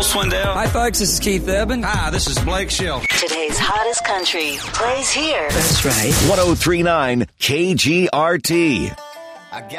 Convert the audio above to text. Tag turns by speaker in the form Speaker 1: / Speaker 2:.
Speaker 1: Swindell.
Speaker 2: Hi, folks. This is Keith Urban.
Speaker 1: Hi, this is Blake Shelton.
Speaker 3: Today's hottest country plays here.
Speaker 4: That's right.
Speaker 5: 1039 KGRT.
Speaker 1: I got